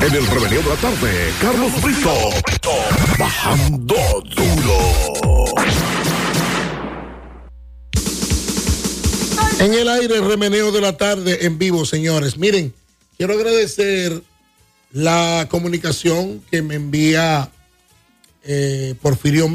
En el reveneo de la tarde, Carlos Brito, bajando duro. En el aire, el remeneo de la tarde en vivo, señores. Miren, quiero agradecer la comunicación que me envía Porfirio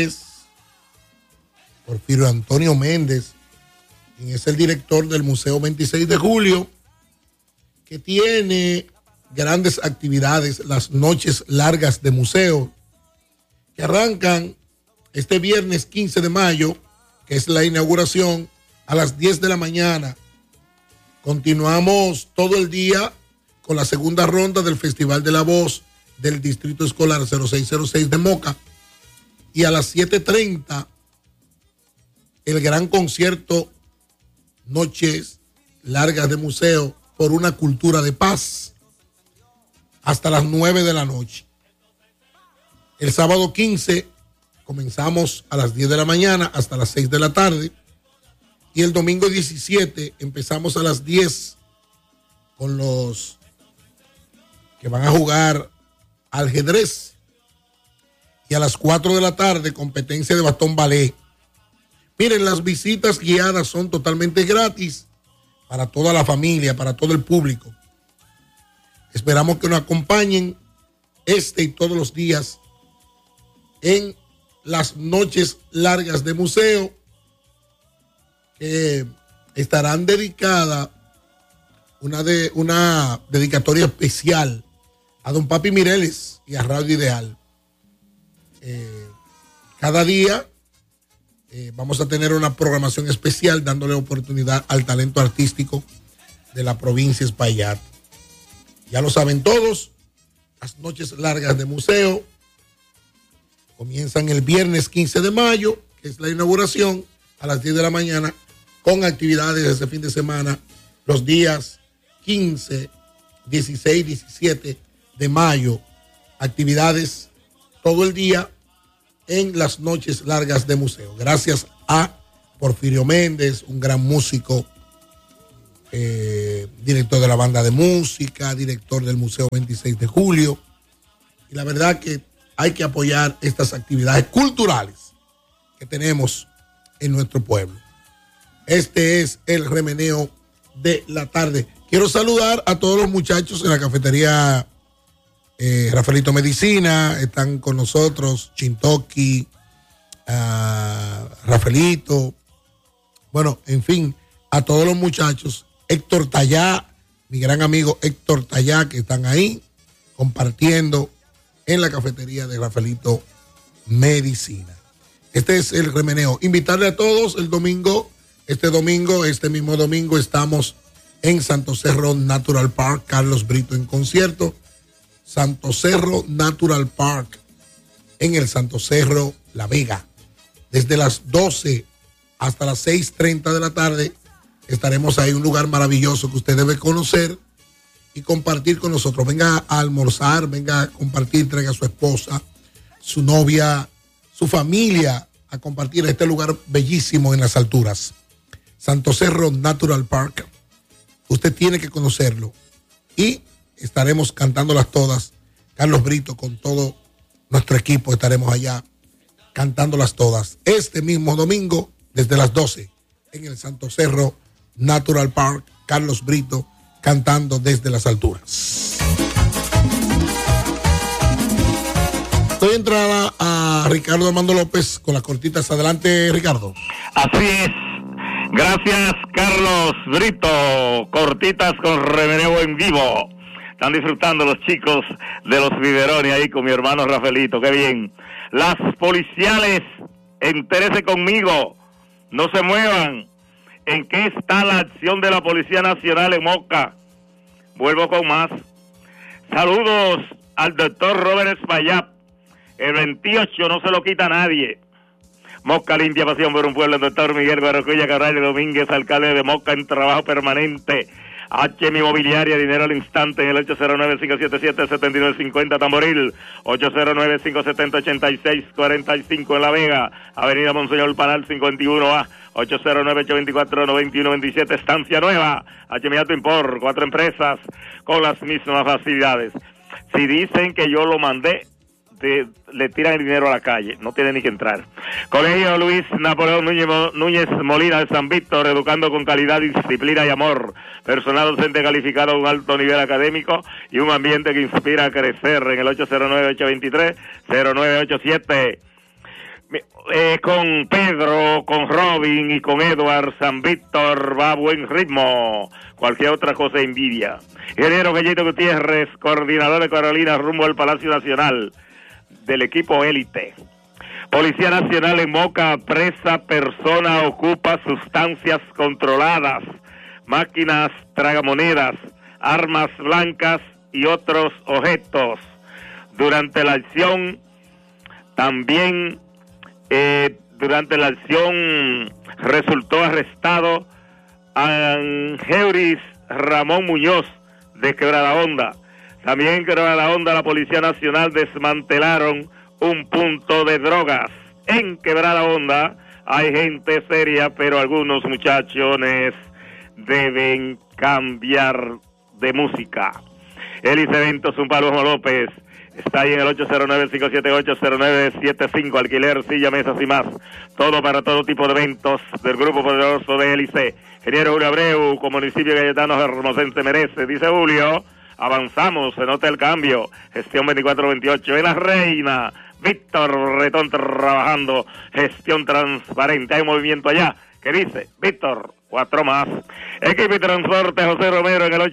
Antonio Méndez, quien es el director del Museo 26 de Julio, que tiene grandes actividades, las noches largas de museo, que arrancan este viernes 15 de mayo, que es la inauguración, a las 10 de la mañana. Continuamos todo el día con la segunda ronda del Festival de la Voz del Distrito Escolar 0606 de Moca. Y a las 7:30, el gran concierto Noches Largas de Museo por una Cultura de Paz, hasta las 9 de la noche. El sábado 15 comenzamos a las 10 de la mañana hasta las 6 de la tarde. Y el domingo 17 empezamos a las 10 con los que van a jugar ajedrez. Y a las 4 de la tarde, competencia de bastón ballet. Miren, las visitas guiadas son totalmente gratis para toda la familia, para todo el público. Esperamos que nos acompañen este y todos los días en las noches largas de museo, que estarán dedicadas una dedicatoria especial a don Papi Mireles y a Radio Ideal. Cada día vamos a tener una programación especial dándole oportunidad al talento artístico de la provincia de Espaillat. Ya lo saben todos, las noches largas de museo comienzan el viernes 15 de mayo, que es la inauguración, a las 10 de la mañana, con actividades ese fin de semana, los días 15, 16, 17 de mayo, actividades todo el día en las noches largas de museo. Gracias a Porfirio Méndez, un gran músico, director de la banda de música, director del Museo 26 de Julio. Y la verdad que hay que apoyar estas actividades culturales que tenemos en nuestro pueblo. Este es el remeneo de la tarde. Quiero saludar a todos los muchachos en la cafetería Rafaelito Medicina. Están con nosotros Chintoki, Rafaelito. Bueno, en fin, a todos los muchachos. Héctor Tallá, mi gran amigo Héctor Tallá, que están ahí compartiendo en la cafetería de Rafaelito Medicina. Este es el remeneo. Invitarle a todos el domingo. Este mismo domingo, estamos en Santo Cerro Natural Park, Carlos Brito en concierto. Santo Cerro Natural Park, en el Santo Cerro La Vega. Desde las 12 hasta las 6:30 de la tarde estaremos ahí, un lugar maravilloso que usted debe conocer y compartir con nosotros. Venga a almorzar, venga a compartir, traiga a su esposa, su novia, su familia, a compartir este lugar bellísimo en las alturas. Santo Cerro Natural Park. Usted tiene que conocerlo. Y estaremos cantándolas todas. Carlos Brito con todo nuestro equipo estaremos allá cantándolas todas. Este mismo domingo, desde las 12, en el Santo Cerro Natural Park, Carlos Brito cantando desde las alturas. Doy entrada a Ricardo Armando López con las cortitas. Adelante, Ricardo. Así es. Gracias, Carlos Brito. Cortitas con remeneo en vivo. Están disfrutando los chicos de los biberones ahí con mi hermano Rafaelito. Qué bien. Las policiales, entérese conmigo. No se muevan. ¿En qué está la acción de la Policía Nacional en Moca? Vuelvo con más. Saludos al doctor Robert Espaillat. El 28 no se lo quita nadie. Moca limpia, pasión por un pueblo. El doctor Miguel Guaracuya Cabral Domínguez, alcalde de Moca, en trabajo permanente. HM Inmobiliaria, dinero al instante en el 809-577-7950 Tamboril, 809-570-8645 en La Vega, Avenida Monseñor Panal 51A, 809-824-9127 Estancia Nueva, HM Auto Import, 4 empresas con las mismas facilidades. Si dicen que yo lo mandé, le tiran el dinero a la calle, no tiene ni que entrar. Colegio Luis Napoleón Núñez Molina de San Víctor, educando con calidad, disciplina y amor. Personal docente calificado a un alto nivel académico y un ambiente que inspira a crecer. En el 809-823-0987. Con Pedro, con Robin y con Edward, San Víctor va a buen ritmo. Cualquier otra cosa envidia. Ingeniero Gallito Gutiérrez, coordinador de Carolina, rumbo al Palacio Nacional del equipo élite. Policía Nacional en Moca, presa persona ocupa sustancias controladas, máquinas tragamonedas, armas blancas y otros objetos. Durante la acción, resultó arrestado Angeuris Ramón Muñoz de Quebrada Honda. También en Quebrada Honda la Policía Nacional desmantelaron un punto de drogas. En Quebrada Honda hay gente seria, pero algunos muchachones deben cambiar de música. Elis Eventos, un Palomo López, está ahí en el 809-578-0975, alquiler, silla, mesas y más. Todo para todo tipo de eventos del Grupo Poderoso de Hélice. Ingeniero Julio Abreu, como municipio Cayetano Hermosense merece, dice Julio. Avanzamos, se nota el cambio. Gestión 2428 en La Reina. Víctor Retón trabajando. Gestión transparente. Hay un movimiento allá que dice, Víctor, 4 más. Equipo y Transporte José Romero en el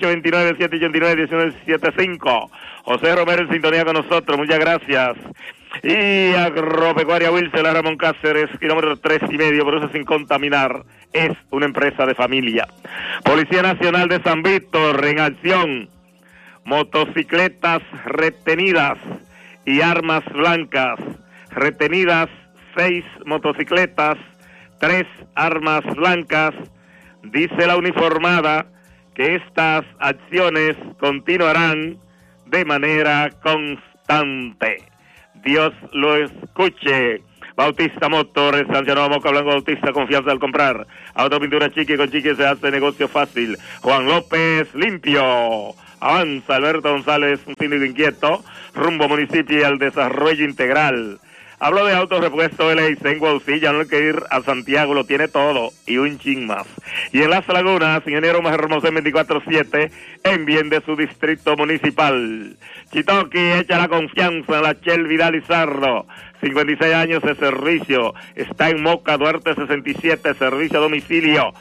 829-789-1975. José Romero en sintonía con nosotros, muchas gracias. Y Agropecuaria Wilson, la Ramón Cáceres, kilómetro 3,5, produce sin contaminar. Es una empresa de familia. Policía Nacional de San Víctor en acción. Motocicletas retenidas y armas blancas. Retenidas 6 motocicletas, 3 armas blancas. Dice la uniformada que estas acciones continuarán de manera constante. Dios lo escuche. Bautista Motores, sancionado Moca Blanco Bautista, confianza al comprar. Autopintura Chiqui, con Chiqui se hace negocio fácil. Juan López, limpio. Avanza Alberto González, un síndico inquieto, rumbo municipio y al desarrollo integral. Hablo de autorepuesto LIC en Guaucilla, no hay que ir a Santiago, lo tiene todo y un chin más. Y en Las Lagunas, ingeniero más hermoso en 24/7, en bien de su distrito municipal. Chitoki, echa la confianza en la Chel Vidal Izardo. 56 años de servicio, está en Moca, Duarte 67, servicio a domicilio,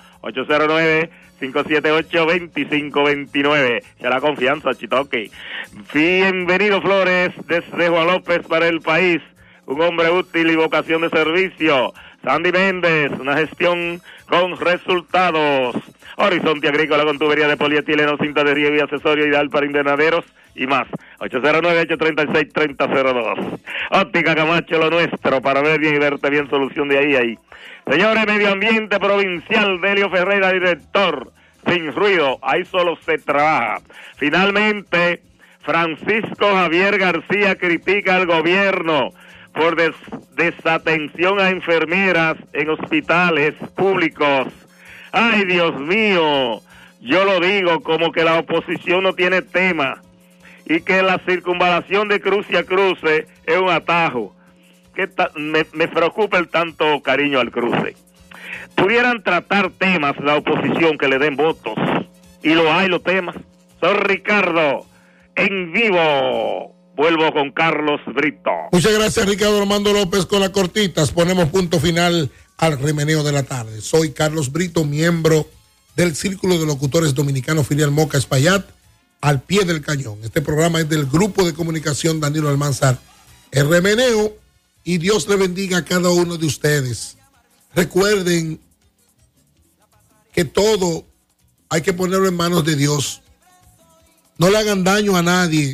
809-578-2529. Ya la confianza, Chitoki. Bienvenido Flores, desde Juan López para el país. Un hombre útil y vocación de servicio. Sandy Méndez, una gestión con resultados. Horizonte Agrícola con tubería de polietileno, cinta de riego y accesorio ideal para invernaderos y más. 809-836-3002. Óptica Camacho, lo nuestro, para ver bien y verte bien, solución de ahí. Señores, Medio Ambiente Provincial, Delio Ferreira, director. Sin ruido, ahí solo se trabaja. Finalmente, Francisco Javier García critica al gobierno por desatención a enfermeras en hospitales públicos. Ay, Dios mío, yo lo digo como que la oposición no tiene tema y que la circunvalación de cruce a cruce es un atajo. Me preocupa el tanto cariño al cruce. Pudieran tratar temas la oposición que le den votos, y lo hay los temas. Soy Ricardo, en vivo. Vuelvo con Carlos Brito. Muchas gracias, Ricardo Armando López, con las cortitas. Ponemos punto final al remeneo de la tarde. Soy Carlos Brito, miembro del Círculo de Locutores Dominicanos Filial Moca Espaillat, al pie del cañón. Este programa es del Grupo de Comunicación Danilo Almanzar. El remeneo, y Dios le bendiga a cada uno de ustedes. Recuerden que todo hay que ponerlo en manos de Dios. No le hagan daño a nadie.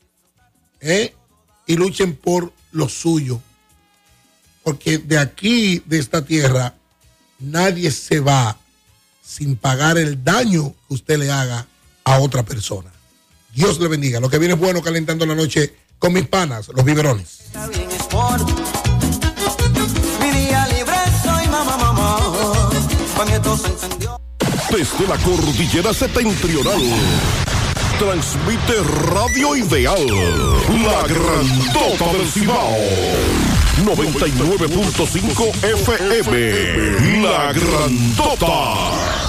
Y luchen por lo suyo, porque de aquí, de esta tierra, nadie se va sin pagar el daño que usted le haga a otra persona. Dios le bendiga. Lo que viene es bueno, calentando la noche con mis panas, los biberones. Desde la cordillera septentrional, transmite Radio Ideal, la grandota del Cibao. 99.5 FM, la grandota.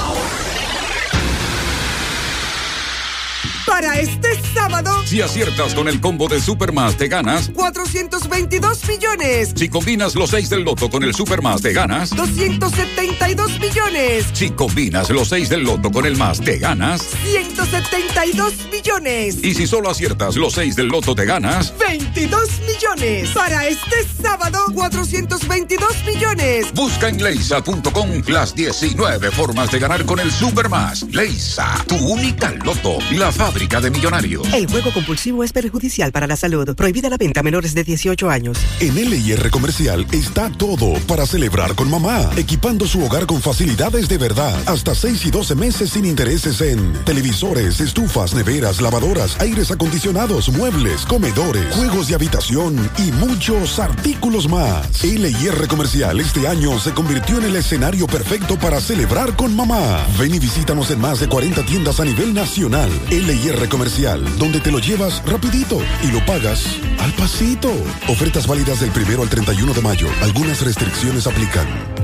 Para este sábado, si aciertas con el combo de Supermás, te ganas 422 millones. Si combinas los 6 del loto con el Supermás, te ganas 272 millones. Si combinas los 6 del loto con el más, te ganas 172 millones. Y si solo aciertas los 6 del loto, te ganas 22 millones. Para este sábado, 422 millones. Busca en leisa.com las 19 formas de ganar con el Supermás. Leisa, tu única loto, la fábrica de millonarios. El juego compulsivo es perjudicial para la salud. Prohibida la venta a menores de 18 años. En LIR Comercial está todo para celebrar con mamá. Equipando su hogar con facilidades de verdad. Hasta 6 y 12 meses sin intereses en televisores, estufas, neveras, lavadoras, aires acondicionados, muebles, comedores, juegos de habitación y muchos artículos más. LIR Comercial este año se convirtió en el escenario perfecto para celebrar con mamá. Ven y visítanos en más de 40 tiendas a nivel nacional. LIR Comercial, donde te lo llevas rapidito y lo pagas al pasito. Ofertas válidas del 1 al 31 de mayo. Algunas restricciones aplican.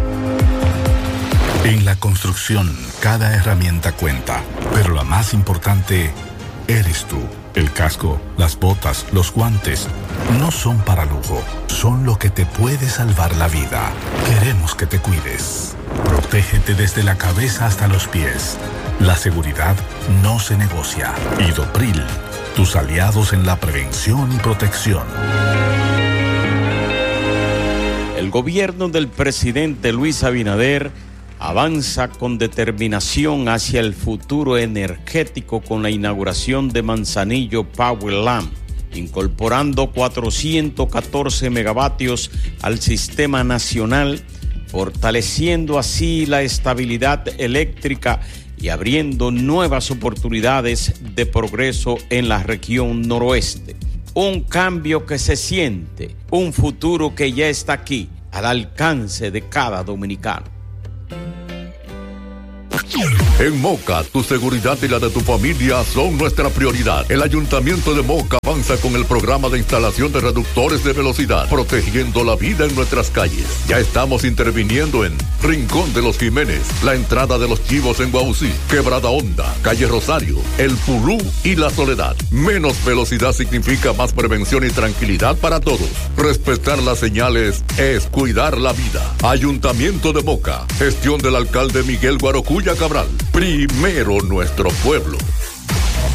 En la construcción, cada herramienta cuenta, pero la más importante eres tú. El casco, las botas, los guantes, no son para lujo, son lo que te puede salvar la vida. Queremos que te cuides. Protégete desde la cabeza hasta los pies. La seguridad no se negocia. Idopril, tus aliados en la prevención y protección. El gobierno del presidente Luis Abinader avanza con determinación hacia el futuro energético con la inauguración de Manzanillo Power Lamp, incorporando 414 megavatios al sistema nacional, fortaleciendo así la estabilidad eléctrica y abriendo nuevas oportunidades de progreso en la región noroeste. Un cambio que se siente, un futuro que ya está aquí, al alcance de cada dominicano. En Moca, tu seguridad y la de tu familia son nuestra prioridad. El Ayuntamiento de Moca avanza con el programa de instalación de reductores de velocidad, protegiendo la vida en nuestras calles. Ya estamos interviniendo en Rincón de los Jiménez, la entrada de los Chivos en Guaucí, Quebrada Honda, Calle Rosario, El Pulú y La Soledad. Menos velocidad significa más prevención y tranquilidad para todos. Respetar las señales es cuidar la vida. Ayuntamiento de Moca, gestión del alcalde Miguel Guarocuya Cabral. Primero nuestro pueblo.